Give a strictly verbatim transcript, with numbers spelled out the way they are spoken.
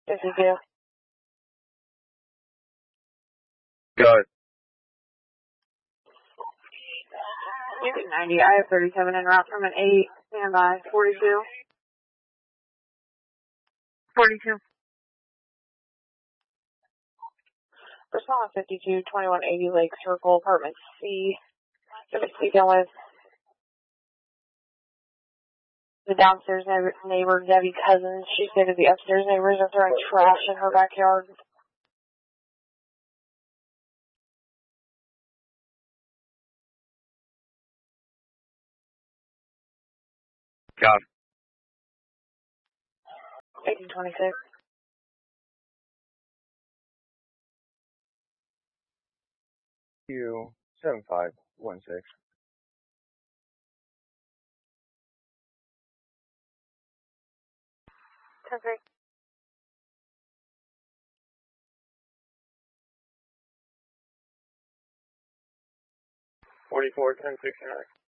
fifty-two. Go ahead. Unit ninety, I have thirty-seven en route from an eight. Stand by. forty-two. forty-two. Respond fifty-two, twenty-one eighty Lake Circle, apartment C. Going to be speaking with the downstairs neighbor, Debbie Cousins. She said that the upstairs neighbors are throwing trash in her backyard. Got it. eighteen twenty-six. Q seven five one six. ten three. forty-four ten sixty-nine.